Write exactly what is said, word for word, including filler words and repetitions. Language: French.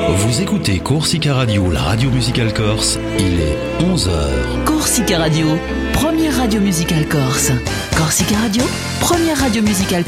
Vous écoutez Corsica Radio, la radio musicale corse. Il est onze heures. Corsica Radio, première radio musicale corse. Corsica Radio, première radio musicale